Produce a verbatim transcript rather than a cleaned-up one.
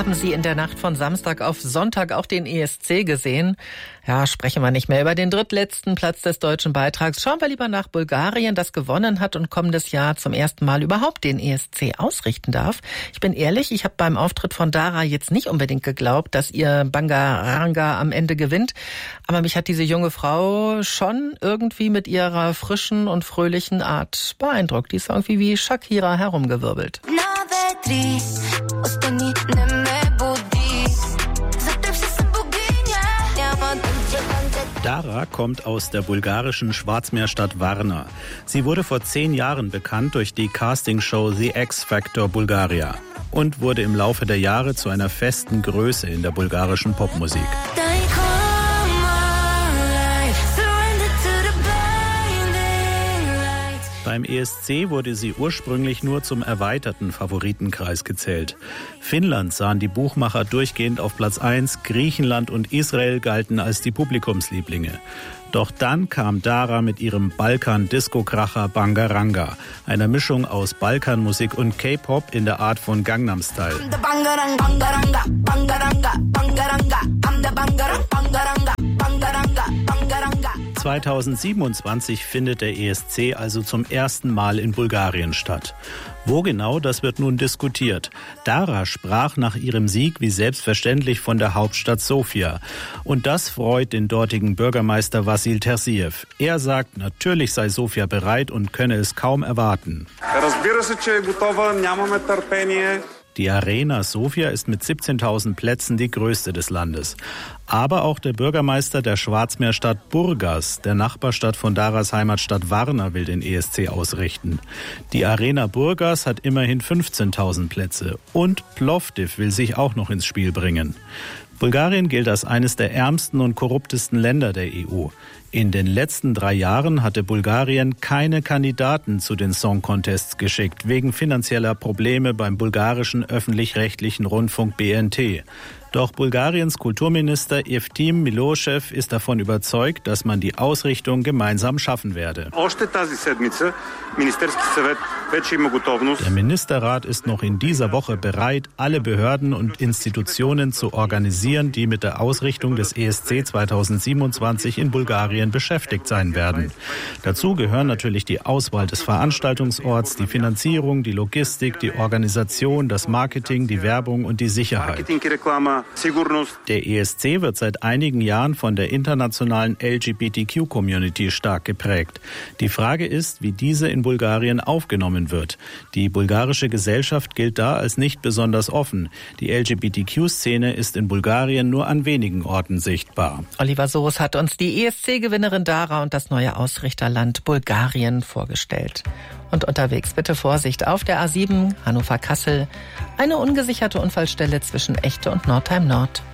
Haben Sie in der Nacht von Samstag auf Sonntag auch den E S C gesehen? Ja, sprechen wir nicht mehr über den drittletzten Platz des deutschen Beitrags. Schauen wir lieber nach Bulgarien, das gewonnen hat und kommendes Jahr zum ersten Mal überhaupt den E S C ausrichten darf. Ich bin ehrlich, ich habe beim Auftritt von Dara jetzt nicht unbedingt geglaubt, dass ihr Bangaranga am Ende gewinnt. Aber mich hat diese junge Frau schon irgendwie mit ihrer frischen und fröhlichen Art beeindruckt. Die ist irgendwie wie Shakira herumgewirbelt. Dara kommt aus der bulgarischen Schwarzmeerstadt Varna. Sie wurde vor zehn Jahren bekannt durch die Castingshow The X Factor Bulgaria und wurde im Laufe der Jahre zu einer festen Größe in der bulgarischen Popmusik. Beim E S C wurde sie ursprünglich nur zum erweiterten Favoritenkreis gezählt. Finnland sahen die Buchmacher durchgehend auf Platz eins, Griechenland und Israel galten als die Publikumslieblinge. Doch dann kam Dara mit ihrem Balkan-Disco-Kracher Bangaranga, einer Mischung aus Balkanmusik und K-Pop in der Art von Gangnam Style. zweitausendsiebenundzwanzig findet der E S C also zum ersten Mal in Bulgarien statt. Wo genau, das wird nun diskutiert. Dara sprach nach ihrem Sieg wie selbstverständlich von der Hauptstadt Sofia. Und das freut den dortigen Bürgermeister Vasil Terziev. Er sagt, natürlich sei Sofia bereit und könne es kaum erwarten. Die Arena Sofia ist mit siebzehntausend Plätzen die größte des Landes. Aber auch der Bürgermeister der Schwarzmeerstadt Burgas, der Nachbarstadt von Daras Heimatstadt Varna, will den E S C ausrichten. Die Arena Burgas hat immerhin fünfzehntausend Plätze. Und Plovdiv will sich auch noch ins Spiel bringen. Bulgarien gilt als eines der ärmsten und korruptesten Länder der E U. In den letzten drei Jahren hatte Bulgarien keine Kandidaten zu den Song Contests geschickt, wegen finanzieller Probleme beim bulgarischen öffentlich-rechtlichen Rundfunk B N T. Doch Bulgariens Kulturminister Evtim Milošev ist davon überzeugt, dass man die Ausrichtung gemeinsam schaffen werde. Der Ministerrat ist noch in dieser Woche bereit, alle Behörden und Institutionen zu organisieren, die mit der Ausrichtung des E S C zweitausendsiebenundzwanzig in Bulgarien beschäftigt sein werden. Dazu gehören natürlich die Auswahl des Veranstaltungsorts, die Finanzierung, die Logistik, die Organisation, das Marketing, die Werbung und die Sicherheit. Der E S C wird seit einigen Jahren von der internationalen L G B T Q-Community stark geprägt. Die Frage ist, wie diese in Bulgarien aufgenommen wird. Die bulgarische Gesellschaft gilt da als nicht besonders offen. Die L G B T Q-Szene ist in Bulgarien nur an wenigen Orten sichtbar. Oliver Soros hat uns die E S C-Gewinnerin Dara und das neue Ausrichterland Bulgarien vorgestellt. Und unterwegs bitte Vorsicht auf der A sieben Hannover-Kassel. Eine ungesicherte Unfallstelle zwischen Echte und Nordheim Nord.